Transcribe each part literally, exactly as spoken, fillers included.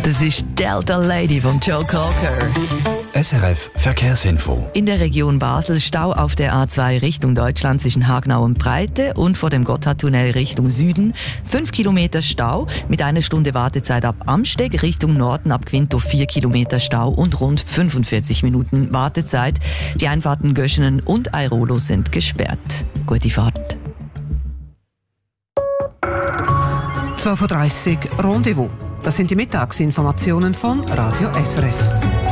Das ist Delta Lady von Joe Cocker. S R F Verkehrsinfo. In der Region Basel Stau auf der A zwei Richtung Deutschland zwischen Hagenau und Breite und vor dem Gotthardtunnel Richtung Süden. Fünf Kilometer Stau mit einer Stunde Wartezeit ab Amsteg. Richtung Norden ab Quinto vier Kilometer Stau und rund fünfundvierzig Minuten Wartezeit. Die Einfahrten Göschenen und Airolo sind gesperrt. Gute Fahrt. zwölf Uhr dreißig Rendezvous. Das sind die Mittagsinformationen von Radio S R F.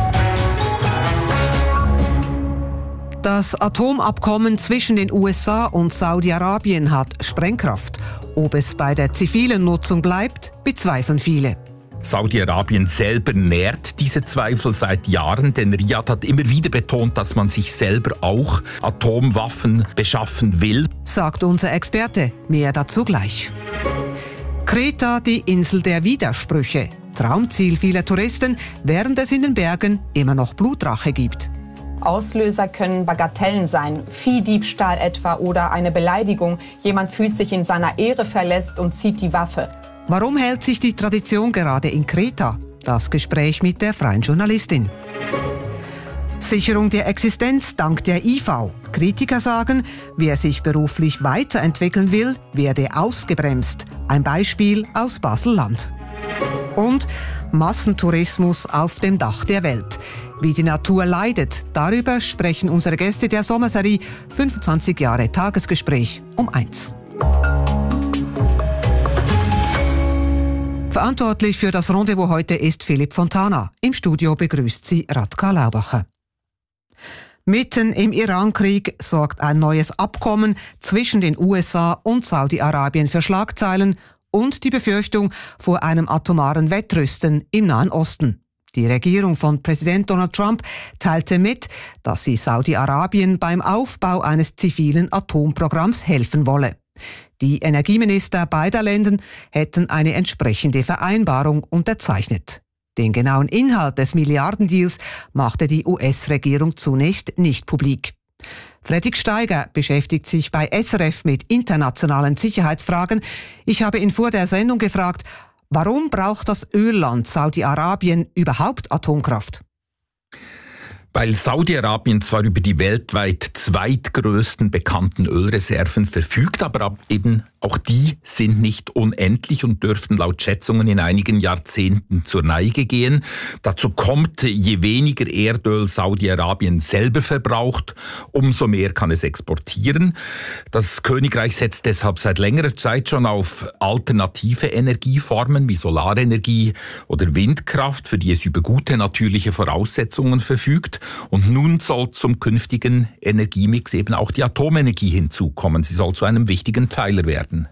Das Atomabkommen zwischen den U S A und Saudi-Arabien hat Sprengkraft. Ob es bei der zivilen Nutzung bleibt, bezweifeln viele. Saudi-Arabien selber nährt diese Zweifel seit Jahren, denn Riyadh hat immer wieder betont, dass man sich selber auch Atomwaffen beschaffen will. Sagt unser Experte. Mehr dazu gleich. Kreta, die Insel der Widersprüche. Traumziel vieler Touristen, während es in den Bergen immer noch Blutrache gibt. Auslöser können Bagatellen sein, Viehdiebstahl etwa oder eine Beleidigung. Jemand fühlt sich in seiner Ehre verletzt und zieht die Waffe. Warum hält sich die Tradition gerade in Kreta? Das Gespräch mit der freien Journalistin. Sicherung der Existenz dank der I V. Kritiker sagen, wer sich beruflich weiterentwickeln will, werde ausgebremst. Ein Beispiel aus Basel-Land. Und Massentourismus auf dem Dach der Welt. Wie die Natur leidet, darüber sprechen unsere Gäste der Sommerserie fünfundzwanzig Jahre Tagesgespräch um eins. Verantwortlich für das Rendezvous heute ist Philipp Fontana. Im Studio begrüßt sie Radka Laubacher. Mitten im Irankrieg sorgt ein neues Abkommen zwischen den U S A und Saudi-Arabien für Schlagzeilen und die Befürchtung vor einem atomaren Wettrüsten im Nahen Osten. Die Regierung von Präsident Donald Trump teilte mit, dass sie Saudi-Arabien beim Aufbau eines zivilen Atomprogramms helfen wolle. Die Energieminister beider Länder hätten eine entsprechende Vereinbarung unterzeichnet. Den genauen Inhalt des Milliardendeals machte die U S-Regierung zunächst nicht publik. Fredrik Steiger beschäftigt sich bei S R F mit internationalen Sicherheitsfragen. Ich habe ihn vor der Sendung gefragt, warum braucht das Ölland Saudi-Arabien überhaupt Atomkraft? Weil Saudi-Arabien zwar über die weltweit zweitgrößten bekannten Ölreserven verfügt, aber eben auch die sind nicht unendlich und dürften laut Schätzungen in einigen Jahrzehnten zur Neige gehen. Dazu kommt, je weniger Erdöl Saudi-Arabien selber verbraucht, umso mehr kann es exportieren. Das Königreich setzt deshalb seit längerer Zeit schon auf alternative Energieformen wie Solarenergie oder Windkraft, für die es über gute natürliche Voraussetzungen verfügt. Und nun soll zum künftigen Energiemix eben auch die Atomenergie hinzukommen. Sie soll zu einem wichtigen Pfeiler werden.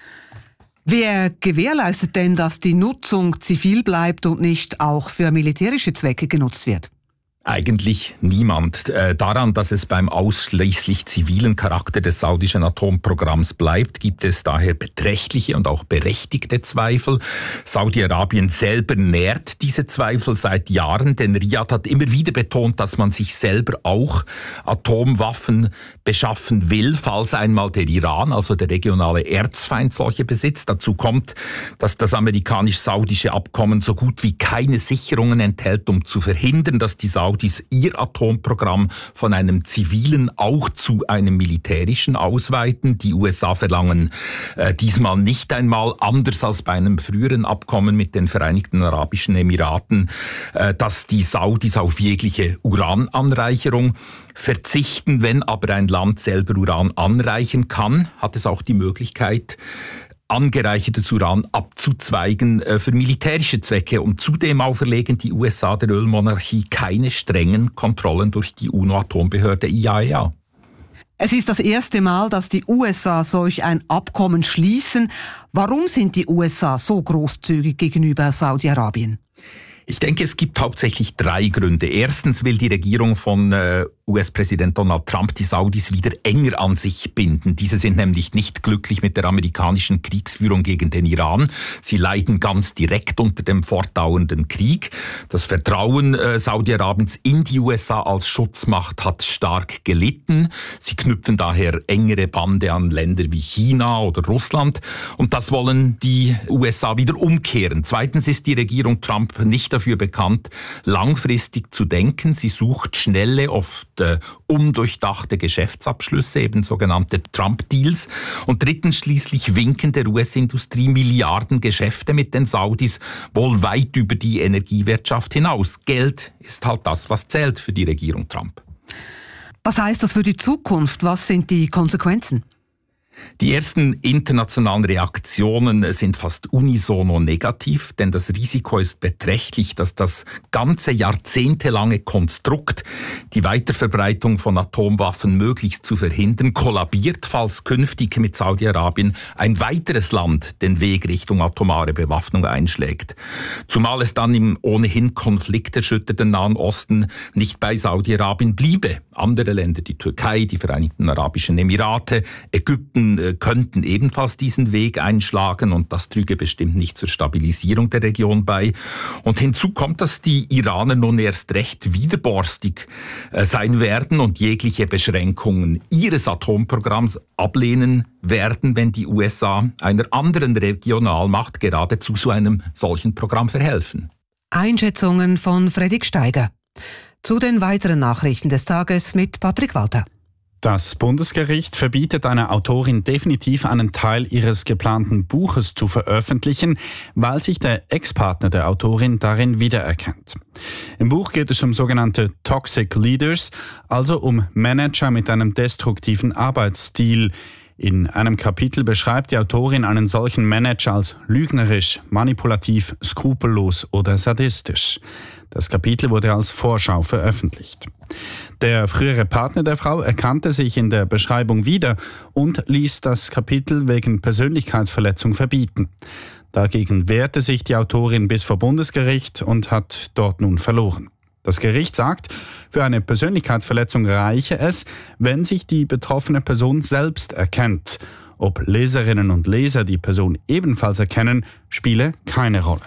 Wer gewährleistet denn, dass die Nutzung zivil bleibt und nicht auch für militärische Zwecke genutzt wird? Eigentlich niemand. Äh, daran, dass es beim ausschließlich zivilen Charakter des saudischen Atomprogramms bleibt, gibt es daher beträchtliche und auch berechtigte Zweifel. Saudi-Arabien selber nährt diese Zweifel seit Jahren, denn Riyadh hat immer wieder betont, dass man sich selber auch Atomwaffen beschaffen will, falls einmal der Iran, also der regionale Erzfeind, solche besitzt. Dazu kommt, dass das amerikanisch-saudische Abkommen so gut wie keine Sicherungen enthält, um zu verhindern, dass die Saudis ihr Atomprogramm von einem zivilen auch zu einem militärischen ausweiten. Die U S A verlangen äh, diesmal nicht einmal, anders als bei einem früheren Abkommen mit den Vereinigten Arabischen Emiraten, äh, dass die Saudis auf jegliche Urananreicherung verzichten. Wenn aber ein Land selber Uran anreichern kann, hat es auch die Möglichkeit, angereichertes Uran abzuzweigen äh, für militärische Zwecke. Und zudem auferlegen die U S A der Ölmonarchie keine strengen Kontrollen durch die UNO-Atombehörde I A E A. Es ist das erste Mal, dass die U S A solch ein Abkommen schließen. Warum sind die U S A so großzügig gegenüber Saudi-Arabien? Ich denke, es gibt hauptsächlich drei Gründe. Erstens will die Regierung von äh, U S-Präsident Donald Trump die Saudis wieder enger an sich binden. Diese sind nämlich nicht glücklich mit der amerikanischen Kriegsführung gegen den Iran. Sie leiden ganz direkt unter dem fortdauernden Krieg. Das Vertrauen äh, Saudi-Arabiens in die U S A als Schutzmacht hat stark gelitten. Sie knüpfen daher engere Bande an Länder wie China oder Russland. Und das wollen die U S A wieder umkehren. Zweitens ist die Regierung Trump nicht dafür bekannt, langfristig zu denken. Sie sucht schnelle, oft äh, undurchdachte Geschäftsabschlüsse, eben sogenannte Trump-Deals. Und drittens schließlich winken der U S-Industrie Milliarden Geschäfte mit den Saudis wohl weit über die Energiewirtschaft hinaus. Geld ist halt das, was zählt für die Regierung Trump. Was heißt das für die Zukunft? Was sind die Konsequenzen? Die ersten internationalen Reaktionen sind fast unisono negativ, denn das Risiko ist beträchtlich, dass das ganze jahrzehntelange Konstrukt, die Weiterverbreitung von Atomwaffen möglichst zu verhindern, kollabiert, falls künftig mit Saudi-Arabien ein weiteres Land den Weg Richtung atomare Bewaffnung einschlägt. Zumal es dann im ohnehin konflikterschütterten Nahen Osten nicht bei Saudi-Arabien bliebe. Andere Länder, die Türkei, die Vereinigten Arabischen Emirate, Ägypten, könnten ebenfalls diesen Weg einschlagen und das trüge bestimmt nicht zur Stabilisierung der Region bei. Und hinzu kommt, dass die Iraner nun erst recht widerborstig sein werden und jegliche Beschränkungen ihres Atomprogramms ablehnen werden, wenn die U S A einer anderen Regionalmacht gerade zu so einem solchen Programm verhelfen. Einschätzungen von Fredrik Steiger. Zu den weiteren Nachrichten des Tages mit Patrick Walter. Das Bundesgericht verbietet einer Autorin definitiv einen Teil ihres geplanten Buches zu veröffentlichen, weil sich der Ex-Partner der Autorin darin wiedererkennt. Im Buch geht es um sogenannte Toxic Leaders, also um Manager mit einem destruktiven Arbeitsstil. In einem Kapitel beschreibt die Autorin einen solchen Manager als lügnerisch, manipulativ, skrupellos oder sadistisch. Das Kapitel wurde als Vorschau veröffentlicht. Der frühere Partner der Frau erkannte sich in der Beschreibung wieder und ließ das Kapitel wegen Persönlichkeitsverletzung verbieten. Dagegen wehrte sich die Autorin bis vor Bundesgericht und hat dort nun verloren. Das Gericht sagt, für eine Persönlichkeitsverletzung reiche es, wenn sich die betroffene Person selbst erkennt. Ob Leserinnen und Leser die Person ebenfalls erkennen, spiele keine Rolle.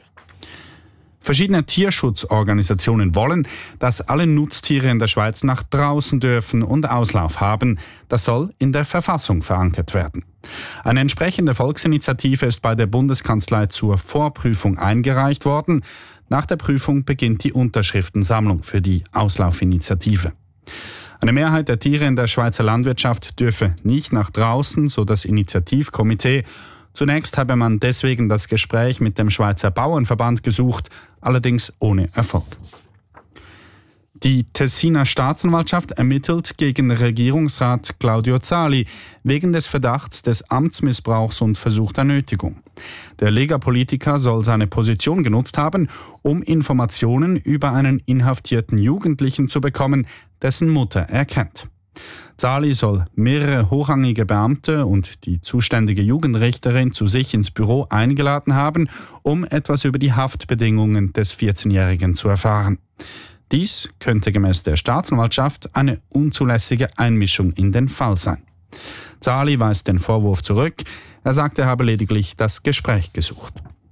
Verschiedene Tierschutzorganisationen wollen, dass alle Nutztiere in der Schweiz nach draußen dürfen und Auslauf haben. Das soll in der Verfassung verankert werden. Eine entsprechende Volksinitiative ist bei der Bundeskanzlei zur Vorprüfung eingereicht worden. Nach der Prüfung beginnt die Unterschriftensammlung für die Auslaufinitiative. Eine Mehrheit der Tiere in der Schweizer Landwirtschaft dürfe nicht nach draußen, so das Initiativkomitee. Zunächst habe man deswegen das Gespräch mit dem Schweizer Bauernverband gesucht, allerdings ohne Erfolg. Die Tessiner Staatsanwaltschaft ermittelt gegen Regierungsrat Claudio Zali wegen des Verdachts des Amtsmissbrauchs und versuchter Nötigung. Der Lega-Politiker soll seine Position genutzt haben, um Informationen über einen inhaftierten Jugendlichen zu bekommen, dessen Mutter er kennt. Zali soll mehrere hochrangige Beamte und die zuständige Jugendrichterin zu sich ins Büro eingeladen haben, um etwas über die Haftbedingungen des vierzehnjährigen zu erfahren. Dies könnte gemäß der Staatsanwaltschaft eine unzulässige Einmischung in den Fall sein. Zali weist den Vorwurf zurück. Er sagt, er habe lediglich das Gespräch gesucht.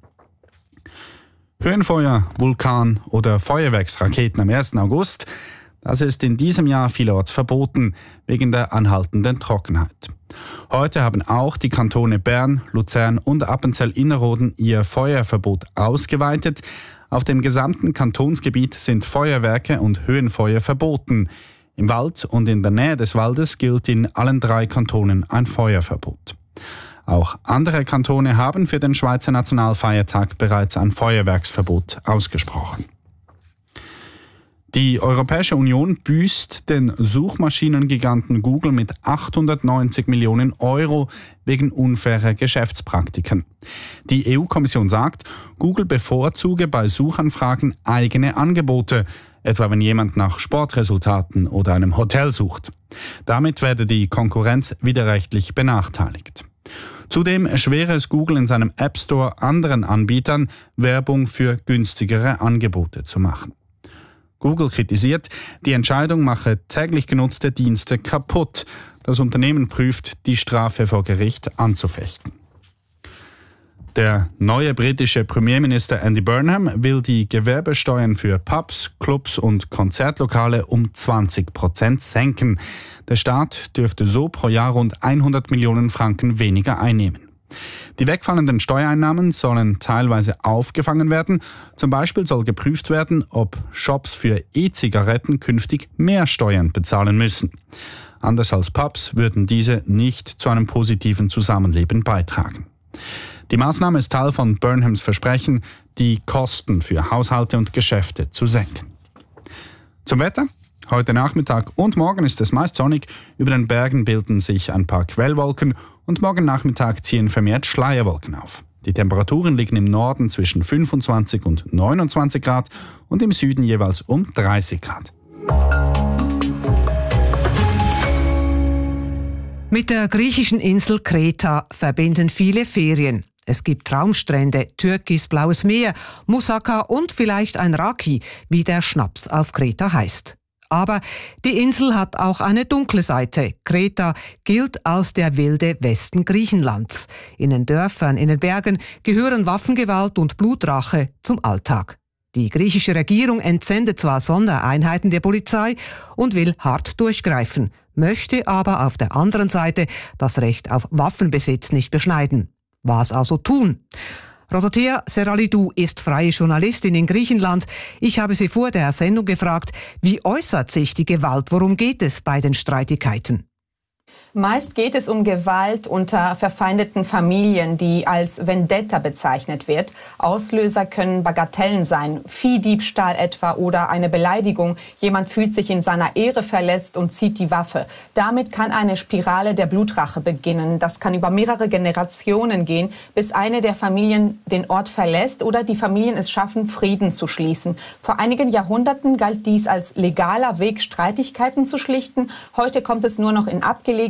Höhenfeuer, Vulkan oder Feuerwerksraketen am ersten August, das ist in diesem Jahr vielerorts verboten, wegen der anhaltenden Trockenheit. Heute haben auch die Kantone Bern, Luzern und Appenzell-Innerrhoden ihr Feuerverbot ausgeweitet. Auf dem gesamten Kantonsgebiet sind Feuerwerke und Höhenfeuer verboten. Im Wald und in der Nähe des Waldes gilt in allen drei Kantonen ein Feuerverbot. Auch andere Kantone haben für den Schweizer Nationalfeiertag bereits ein Feuerwerksverbot ausgesprochen. Die Europäische Union büßt den Suchmaschinengiganten Google mit achthundertneunzig Millionen Euro wegen unfairer Geschäftspraktiken. Die E U-Kommission sagt, Google bevorzuge bei Suchanfragen eigene Angebote, etwa wenn jemand nach Sportresultaten oder einem Hotel sucht. Damit werde die Konkurrenz widerrechtlich benachteiligt. Zudem erschwere es Google in seinem App Store anderen Anbietern, Werbung für günstigere Angebote zu machen. Google kritisiert, die Entscheidung mache täglich genutzte Dienste kaputt. Das Unternehmen prüft, die Strafe vor Gericht anzufechten. Der neue britische Premierminister Andy Burnham will die Gewerbesteuern für Pubs, Clubs und Konzertlokale um zwanzig Prozent senken. Der Staat dürfte so pro Jahr rund hundert Millionen Franken weniger einnehmen. Die wegfallenden Steuereinnahmen sollen teilweise aufgefangen werden. Zum Beispiel soll geprüft werden, ob Shops für E-Zigaretten künftig mehr Steuern bezahlen müssen. Anders als Pubs würden diese nicht zu einem positiven Zusammenleben beitragen. Die Maßnahme ist Teil von Burnhams Versprechen, die Kosten für Haushalte und Geschäfte zu senken. Zum Wetter. Heute Nachmittag und morgen ist es meist sonnig. Über den Bergen bilden sich ein paar Quellwolken und morgen Nachmittag ziehen vermehrt Schleierwolken auf. Die Temperaturen liegen im Norden zwischen fünfundzwanzig und neunundzwanzig Grad und im Süden jeweils um dreißig Grad. Mit der griechischen Insel Kreta verbinden viele Ferien. Es gibt Traumstrände, türkisblaues Meer, Moussaka und vielleicht ein Raki, wie der Schnaps auf Kreta heißt. Aber die Insel hat auch eine dunkle Seite. Kreta gilt als der wilde Westen Griechenlands. In den Dörfern, in den Bergen gehören Waffengewalt und Blutrache zum Alltag. Die griechische Regierung entsendet zwar Sondereinheiten der Polizei und will hart durchgreifen, möchte aber auf der anderen Seite das Recht auf Waffenbesitz nicht beschneiden. Was also tun? Rodothea Seralidou ist freie Journalistin in Griechenland. Ich habe sie vor der Sendung gefragt, wie äußert sich die Gewalt? Worum geht es bei den Streitigkeiten? Meist geht es um Gewalt unter verfeindeten Familien, die als Vendetta bezeichnet wird. Auslöser können Bagatellen sein, Viehdiebstahl etwa oder eine Beleidigung. Jemand fühlt sich in seiner Ehre verletzt und zieht die Waffe. Damit kann eine Spirale der Blutrache beginnen. Das kann über mehrere Generationen gehen, bis eine der Familien den Ort verlässt oder die Familien es schaffen, Frieden zu schließen. Vor einigen Jahrhunderten galt dies als legaler Weg, Streitigkeiten zu schlichten. Heute kommt es nur noch in abgelegenen